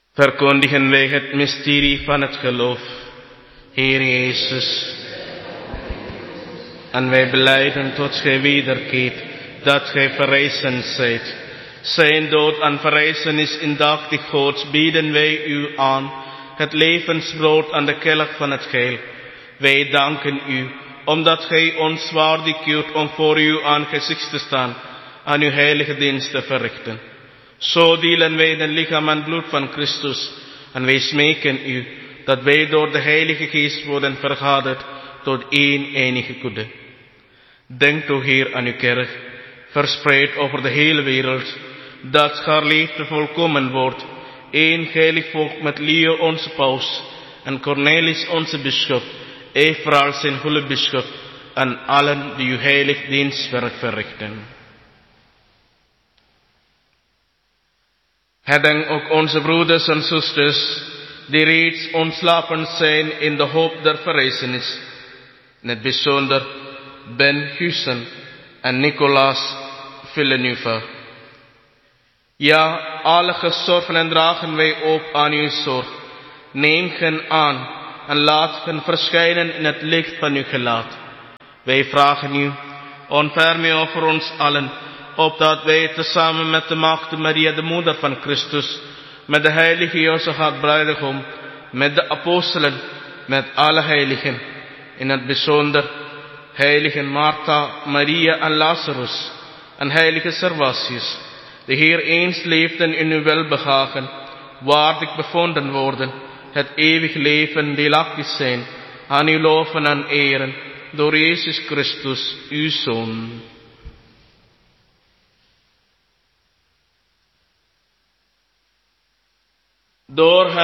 verkondigen wij het mysterie van het geloof. Heer Jezus, en wij belijden tot gij wederkeert, dat gij verrijzen zijt. Zijn dood en verrijzenis in dag die Gods bieden wij u aan, het levensbrood en de kelk van het heil. Wij danken u, omdat gij ons waardigkeurt om voor uw aangezicht te staan, aan uw heilige dienst te verrichten. Zo delen wij het lichaam en bloed van Christus, en wij smeken u, dat wij door de Heilige Geest worden vergaderd tot één enige goede. Denk, o Heer, aan uw kerk, verspreid over de hele wereld, dat haar liefde volkomen wordt, één heilig volk met Leo onze paus, en Cornelis onze bisschop, evenals zijn hulpbisschop, en allen die uw heilig dienstwerk verrichten. Herdenk ook onze broeders en zusters, die reeds ontslapen zijn in de hoop der verrijzenis. In het bijzonder Ben Hussen en Nicolaas Villeneuve. Ja, alle gestorvenen dragen wij op aan uw zorg. Neem hen aan en laat hen verschijnen in het licht van uw gelaat. Wij vragen u, ontferm u over ons allen, opdat wij tezamen met de Maagd Maria, de moeder van Christus, met de heilige Jozef, haar bruidegom, met de apostelen, met alle heiligen, in het bijzonder heilige Martha, Maria en Lazarus, en heilige Servatius, de Heer eens leefden in uw welbehagen, waardig bevonden worden, het eeuwig leven deelachtig zijn, aan u loven en eren, door Jezus Christus, uw Zoon. Door